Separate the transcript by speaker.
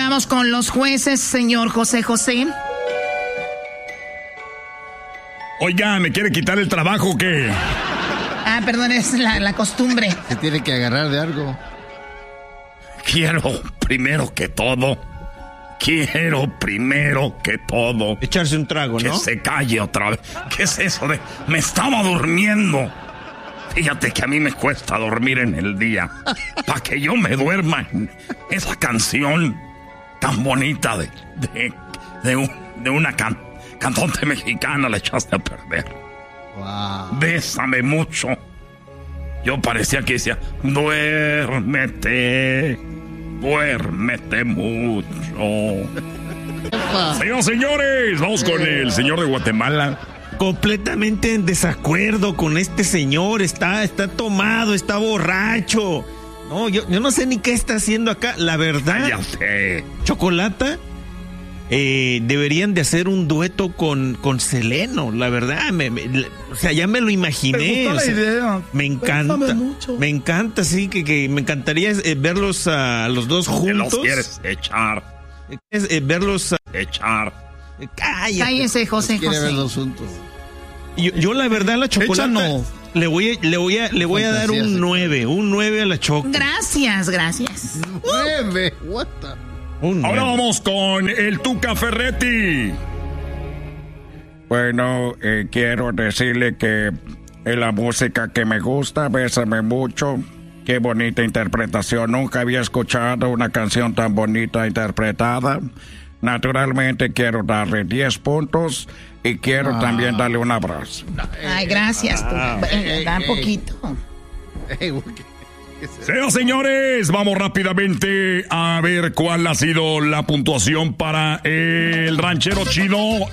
Speaker 1: vamos con los jueces, señor José José.
Speaker 2: Oiga, ¿me quiere quitar el trabajo o qué?
Speaker 1: Ah, perdón, es la costumbre.
Speaker 3: Se tiene que agarrar de algo.
Speaker 2: Quiero primero que todo
Speaker 4: echarse un trago, ¿no?
Speaker 2: Que se calle otra vez. ¿Qué es eso de me estaba durmiendo? Fíjate que a mí me cuesta dormir en el día. Para que yo me duerma en esa canción tan bonita de una cantante mexicana la echaste a perder.
Speaker 3: Wow.
Speaker 2: Bésame mucho. Yo parecía que decía, duérmete mucho. Señoras y señores, vamos con el señor de Guatemala.
Speaker 4: Completamente en desacuerdo con este señor. Está tomado, está borracho. No, yo no sé ni qué está haciendo acá. La verdad,
Speaker 2: Ya sé.
Speaker 4: Chocolata, deberían de hacer un dueto con Seleno. La verdad, o sea, ya me lo imaginé.
Speaker 5: Me gustó la idea.
Speaker 4: Me encanta.
Speaker 5: Bésame mucho.
Speaker 4: Me encanta, sí, que me encantaría verlos a los dos juntos.
Speaker 2: ¿Te los quieres echar?
Speaker 4: Verlos
Speaker 2: Echar.
Speaker 1: Cállese, José
Speaker 3: Quiere
Speaker 1: José.
Speaker 3: verlos juntos.
Speaker 4: Yo la verdad, la Chocolata,
Speaker 5: Échanos.
Speaker 4: le voy a dar un 9 a la Choco.
Speaker 1: Gracias.
Speaker 3: 9. What the?
Speaker 4: Un
Speaker 2: Ahora
Speaker 4: 9.
Speaker 2: vamos con el Tuca Ferretti.
Speaker 6: Bueno, quiero decirle que es la música que me gusta, bésame mucho. Qué bonita interpretación, nunca había escuchado una canción tan bonita interpretada. Naturalmente quiero darle 10 puntos y quiero también darle un abrazo.
Speaker 1: Ay, gracias. Da poquito.
Speaker 2: Señoras y señores, vamos rápidamente a ver cuál ha sido la puntuación para el ranchero chido.